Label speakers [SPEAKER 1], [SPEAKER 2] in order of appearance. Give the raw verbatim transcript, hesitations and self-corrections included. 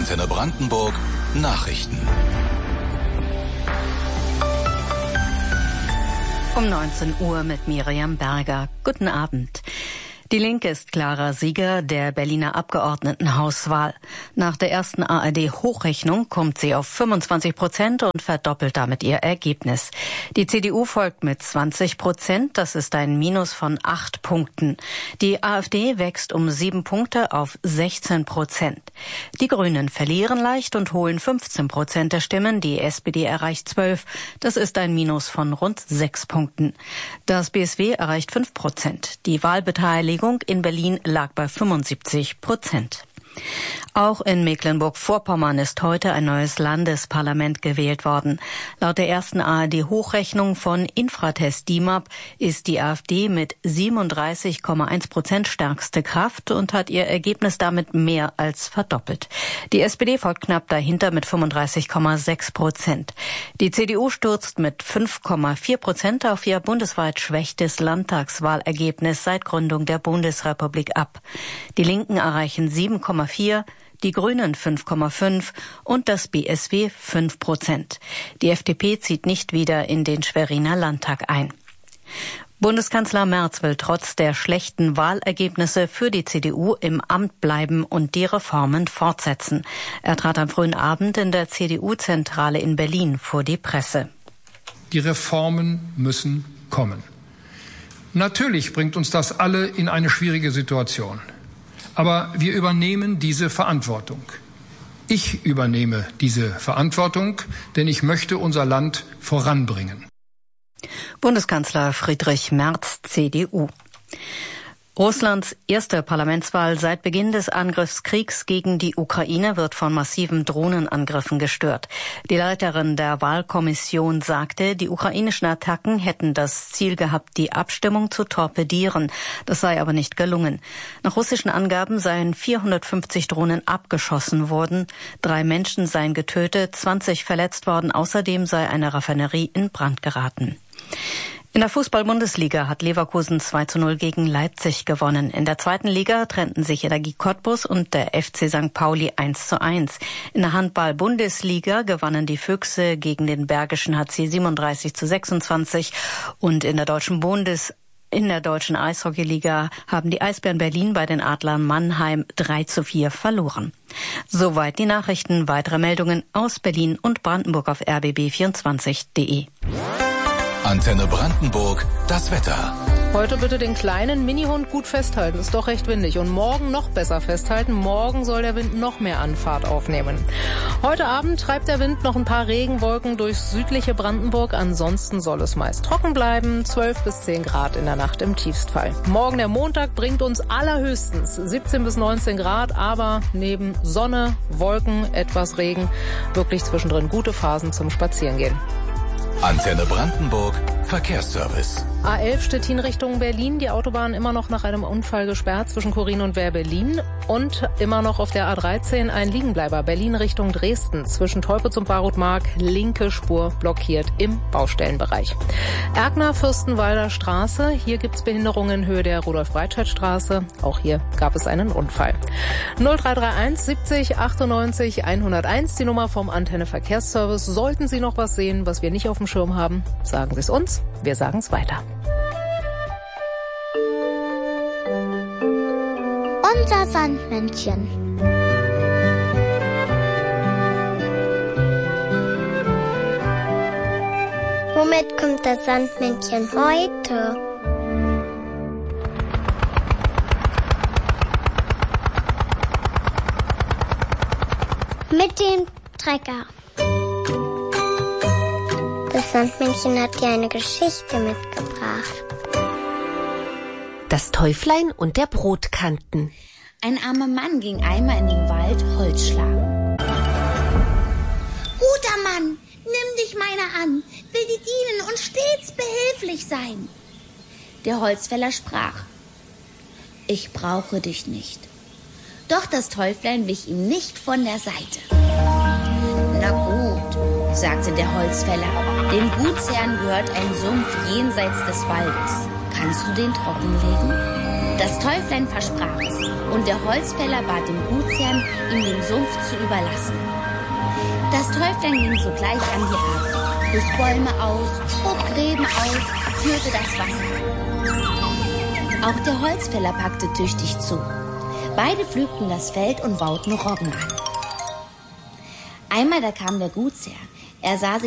[SPEAKER 1] Antenne Brandenburg Nachrichten.
[SPEAKER 2] Um neunzehn Uhr mit Miriam Berger. Guten Abend. Die Linke ist klarer Sieger der Berliner Abgeordnetenhauswahl. Nach der ersten A R D-Hochrechnung kommt sie auf fünfundzwanzig Prozent und verdoppelt damit ihr Ergebnis. Die C D U folgt mit zwanzig Prozent, das ist ein Minus von acht Punkten. Die AfD wächst um sieben Punkte auf sechzehn Prozent. Die Grünen verlieren leicht und holen fünfzehn Prozent der Stimmen, die S P D erreicht zwölf, das ist ein Minus von rund sechs Punkten. Das B S W erreicht fünf Prozent. Die Wahlbeteiligung in Berlin lag bei fünfundsiebzig Prozent. Auch in Mecklenburg-Vorpommern ist heute ein neues Landesparlament gewählt worden. Laut der ersten A R D-Hochrechnung von Infratest D I M A P ist die AfD mit siebenunddreißig Komma eins Prozent stärkste Kraft und hat ihr Ergebnis damit mehr als verdoppelt. Die S P D folgt knapp dahinter mit fünfunddreißig Komma sechs Prozent. Die C D U stürzt mit fünf Komma vier Prozent auf ihr bundesweit schwächstes Landtagswahlergebnis seit Gründung der Bundesrepublik ab. Die Linken erreichen sieben Komma vier, die Grünen fünf Komma fünf und das B S W fünf Prozent. Die F D P zieht nicht wieder in den Schweriner Landtag ein. Bundeskanzler Merz will trotz der schlechten Wahlergebnisse für die C D U im Amt bleiben und die Reformen fortsetzen. Er trat am frühen Abend in der C D U-Zentrale in Berlin vor die Presse.
[SPEAKER 3] Die Reformen müssen kommen. Natürlich bringt uns das alle in eine schwierige Situation. Aber wir übernehmen diese Verantwortung. Ich übernehme diese Verantwortung, denn ich möchte unser Land voranbringen.
[SPEAKER 2] Bundeskanzler Friedrich Merz, C D U. Russlands erste Parlamentswahl seit Beginn des Angriffskriegs gegen die Ukraine wird von massiven Drohnenangriffen gestört. Die Leiterin der Wahlkommission sagte, die ukrainischen Attacken hätten das Ziel gehabt, die Abstimmung zu torpedieren. Das sei aber nicht gelungen. Nach russischen Angaben seien vierhundertfünfzig Drohnen abgeschossen worden. Drei Menschen seien getötet, zwanzig verletzt worden. Außerdem sei eine Raffinerie in Brand geraten. In der Fußball-Bundesliga hat Leverkusen zwei zu null gegen Leipzig gewonnen. In der zweiten Liga trennten sich Energie Cottbus und der F C Sankt Pauli eins zu eins. In der Handball-Bundesliga gewannen die Füchse gegen den Bergischen H C siebenunddreißig zu sechsundzwanzig und in der deutschen Bundes In der deutschen Eishockeyliga haben die Eisbären Berlin bei den Adlern Mannheim drei zu vier verloren. Soweit die Nachrichten. Weitere Meldungen aus Berlin und Brandenburg auf r b b vierundzwanzig punkt d e.
[SPEAKER 1] Antenne Brandenburg, das Wetter.
[SPEAKER 4] Heute bitte den kleinen Minihund gut festhalten, ist doch recht windig. Und morgen noch besser festhalten, morgen soll der Wind noch mehr Anfahrt aufnehmen. Heute Abend treibt der Wind noch ein paar Regenwolken durchs südliche Brandenburg. Ansonsten soll es meist trocken bleiben, zwölf bis zehn Grad in der Nacht im Tiefstfall. Morgen der Montag bringt uns allerhöchstens siebzehn bis neunzehn Grad, aber neben Sonne, Wolken, etwas Regen, wirklich zwischendrin gute Phasen zum Spazierengehen.
[SPEAKER 1] Antenne Brandenburg, Verkehrsservice.
[SPEAKER 4] A elf Stettin Richtung Berlin, die Autobahn immer noch nach einem Unfall gesperrt zwischen Chorin und Wehr-Berlin und immer noch auf der A dreizehn ein Liegenbleiber Berlin Richtung Dresden zwischen Teupitz und Barutmark, linke Spur blockiert im Baustellenbereich. Erkner Fürstenwalder Straße, hier gibt's Behinderungen in Höhe der Rudolf-Breitscheid-Straße, auch hier gab es einen Unfall. null drei drei eins siebzig achtundneunzig hunderteins, die Nummer vom Antenne Verkehrsservice. Sollten Sie noch was sehen, was wir nicht auf dem Schirm haben, sagen Sie es uns, wir sagen es weiter.
[SPEAKER 5] Unser Sandmännchen. Womit kommt das Sandmännchen heute? Mit dem Trecker. Das Sandmännchen hat dir eine Geschichte mitgebracht.
[SPEAKER 6] Das Täuflein und der Brotkanten.
[SPEAKER 7] Ein armer Mann ging einmal in den Wald Holz schlagen.
[SPEAKER 8] Guter Mann, nimm dich meiner an, will dir dienen und stets behilflich sein.
[SPEAKER 7] Der Holzfäller sprach: Ich brauche dich nicht. Doch das Täuflein wich ihm nicht von der Seite. Na gut, sagte der Holzfäller, dem Gutsherrn gehört ein Sumpf jenseits des Waldes. Kannst du den trockenlegen? Das Täuflein versprach es, und der Holzfäller bat den Gutsherrn, ihm den Sumpf zu überlassen. Das Täuflein ging sogleich an die Arbeit, riss Bäume aus, hob Gräben aus, führte das Wasser. Auch der Holzfäller packte tüchtig zu. Beide pflügten das Feld und bauten Roggen an. Einmal da kam der Gutsherr. Er sah